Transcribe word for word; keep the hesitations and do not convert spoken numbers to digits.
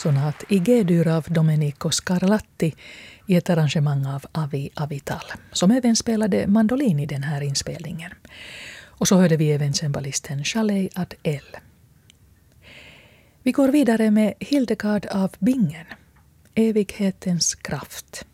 sonat i G-dur av Domenico Scarlatti i ett arrangemang av Avi Avital, som även spelade mandolin i den här inspelningen. Och så hörde vi även cembalisten Chalet Adel. Vi går vidare med Hildegard av Bingen, Evighetens kraft.